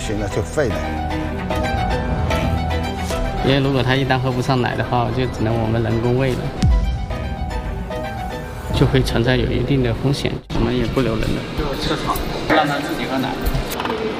行了，就废了。 因为如果它一旦喝不上奶的话，就只能我们人工喂了，就会存在有一定的风险。我们也不留人了，就设厂让它自己喝奶。